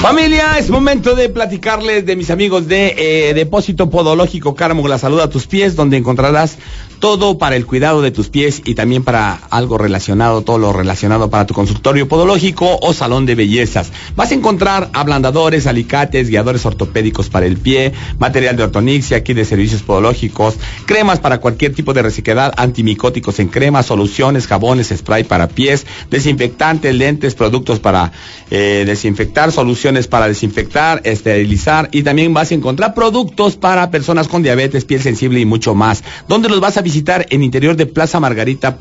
Familia, es momento de platicarles de mis amigos de Depósito Podológico Cáramo, la salud a tus pies, donde encontrarás todo para el cuidado de tus pies y también para algo relacionado, todo lo relacionado para tu consultorio podológico o salón de bellezas. Vas a encontrar ablandadores, alicates, guiadores ortopédicos para el pie, material de ortonixia, kit de servicios podológicos, cremas para cualquier tipo de resequedad, antimicóticos en crema, soluciones, jabones, spray para pies, desinfectantes, lentes, productos para desinfectar, soluciones para desinfectar, esterilizar, y también vas a encontrar productos para personas con diabetes, piel sensible y mucho más. ¿Dónde los vas a visitar? En interior de Plaza Margarita